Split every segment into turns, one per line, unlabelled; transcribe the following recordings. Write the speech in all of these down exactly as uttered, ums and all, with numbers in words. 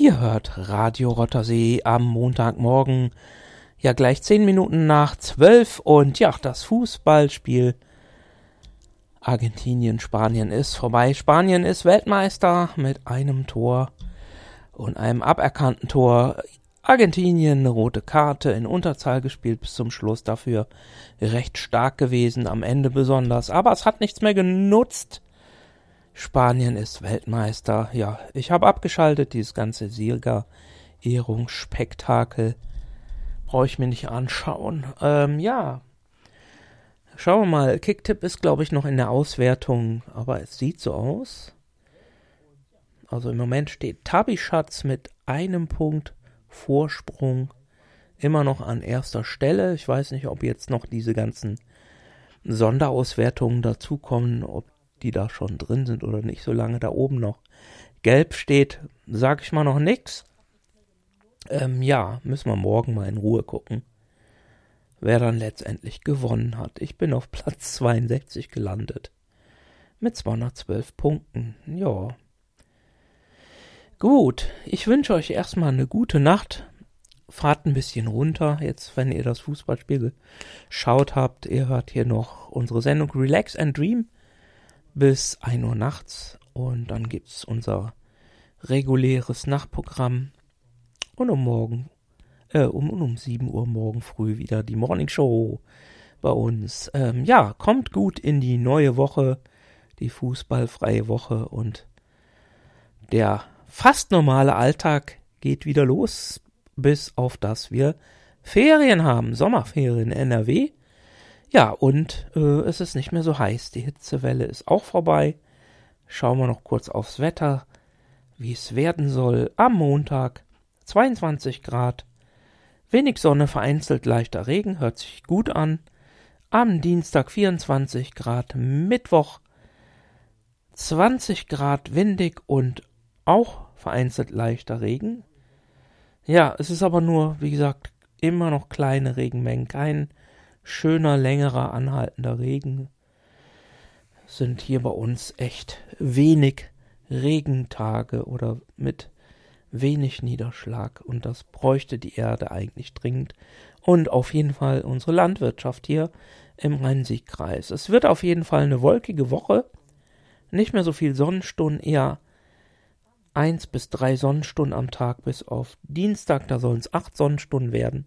Ihr hört Radio Rottersee am Montagmorgen, ja gleich zehn Minuten nach zwölf und ja, das Fußballspiel Argentinien-Spanien ist vorbei. Spanien ist Weltmeister mit einem Tor und einem aberkannten Tor. Argentinien eine rote Karte in Unterzahl gespielt bis zum Schluss, dafür recht stark gewesen, am Ende besonders, aber es hat nichts mehr genutzt. Spanien ist Weltmeister. Ja, ich habe abgeschaltet, dieses ganze Sieger-Ehrungsspektakel brauche ich mir nicht anschauen. Ähm, ja, schauen wir mal. Kicktipp ist, glaube ich, noch in der Auswertung, aber es sieht so aus. Also im Moment steht Tabischatz mit einem Punkt Vorsprung immer noch an erster Stelle. Ich weiß nicht, ob jetzt noch diese ganzen Sonderauswertungen dazukommen, ob die da schon drin sind oder nicht, solange da oben noch gelb steht, sag ich mal noch nix. Ähm, ja, müssen wir morgen mal in Ruhe gucken, wer dann letztendlich gewonnen hat. Ich bin auf Platz zweiundsechzig gelandet mit zweihundertzwölf Punkten. Ja. Gut, ich wünsche euch erstmal eine gute Nacht. Fahrt ein bisschen runter, jetzt wenn ihr das Fußballspiel geschaut habt. Ihr hört hier noch unsere Sendung Relax and Dream bis ein Uhr nachts und dann gibt's unser reguläres Nachtprogramm und um morgen, äh, um, um sieben Uhr morgen früh wieder die Morning Show bei uns. Ähm, ja, kommt gut in die neue Woche, die fußballfreie Woche und der fast normale Alltag geht wieder los, bis auf dass wir Ferien haben, Sommerferien in N R W. Ja, und äh, es ist nicht mehr so heiß. Die Hitzewelle ist auch vorbei. Schauen wir noch kurz aufs Wetter, wie es werden soll. Am Montag zweiundzwanzig Grad, wenig Sonne, vereinzelt leichter Regen, hört sich gut an. Am Dienstag vierundzwanzig Grad, Mittwoch zwanzig Grad, windig und auch vereinzelt leichter Regen. Ja, es ist aber nur, wie gesagt, immer noch kleine Regenmengen, kein schöner, längerer, anhaltender Regen. Sind hier bei uns echt wenig Regentage oder mit wenig Niederschlag. Und das bräuchte die Erde eigentlich dringend. Und auf jeden Fall unsere Landwirtschaft hier im Rhein-Sieg-Kreis. Es wird auf jeden Fall eine wolkige Woche. Nicht mehr so viel Sonnenstunden, eher eins bis drei Sonnenstunden am Tag bis auf Dienstag. Da sollen es acht Sonnenstunden werden.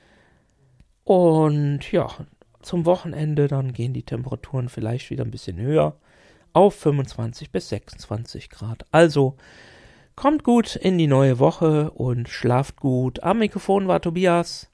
Und ja, zum Wochenende dann gehen die Temperaturen vielleicht wieder ein bisschen höher auf fünfundzwanzig bis sechsundzwanzig Grad. Also kommt gut in die neue Woche und schlaft gut. Am Mikrofon war Tobias.